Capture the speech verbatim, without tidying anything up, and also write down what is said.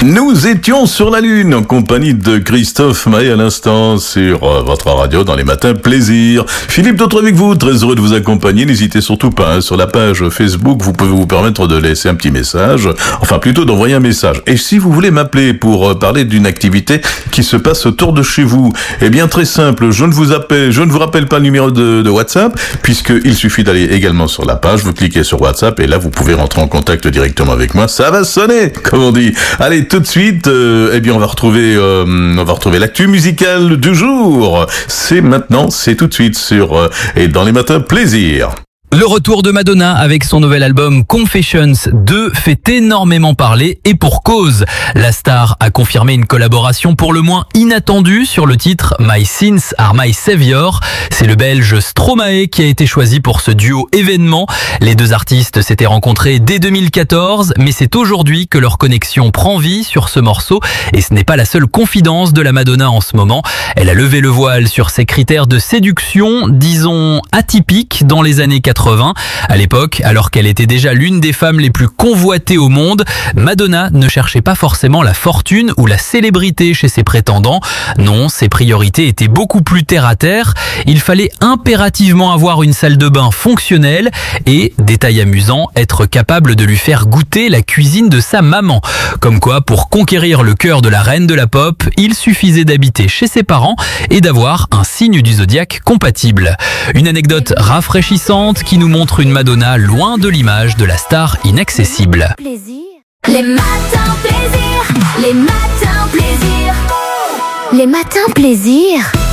Nous étions sur la Lune en compagnie de Christophe Maé à l'instant sur euh, votre radio dans les matins plaisir. Philippe Dautre avec vous, très heureux de vous accompagner. N'hésitez surtout pas, hein, sur la page Facebook, vous pouvez vous permettre de laisser un petit message, enfin plutôt d'envoyer un message. Et si vous voulez m'appeler pour euh, parler d'une activité qui se passe autour de chez vous, eh bien très simple, je ne vous appelle, je ne vous rappelle pas le numéro de, de WhatsApp, puisqu'il suffit d'aller également sur la page, vous cliquez sur WhatsApp et là vous pouvez rentrer en contact directement avec moi. Ça va sonner, comme on dit. Allez, tout de suite, euh, eh bien, on va retrouver, euh, on va retrouver l'actu musicale du jour. C'est maintenant, c'est tout de suite sur euh, et dans les matins plaisir. Le retour de Madonna avec son nouvel album Confessions deux fait énormément parler et pour cause. La star a confirmé une collaboration pour le moins inattendue sur le titre My Sins Are My Savior. C'est le belge Stromae qui a été choisi pour ce duo événement. Les deux artistes s'étaient rencontrés dès deux mille quatorze, mais c'est aujourd'hui que leur connexion prend vie sur ce morceau et ce n'est pas la seule confidence de la Madonna en ce moment. Elle a levé le voile sur ses critères de séduction, disons atypiques dans les années quatre-vingts. À l'époque, alors qu'elle était déjà l'une des femmes les plus convoitées au monde, Madonna ne cherchait pas forcément la fortune ou la célébrité chez ses prétendants. Non, ses priorités étaient beaucoup plus terre à terre. Il fallait impérativement avoir une salle de bain fonctionnelle et, détail amusant, être capable de lui faire goûter la cuisine de sa maman. Comme quoi, pour conquérir le cœur de la reine de la pop, il suffisait d'habiter chez ses parents et d'avoir un signe du zodiaque compatible. Une anecdote rafraîchissante qui nous montre une Madonna loin de l'image de la star inaccessible. Les matins plaisir, les matins plaisir, les matins plaisir.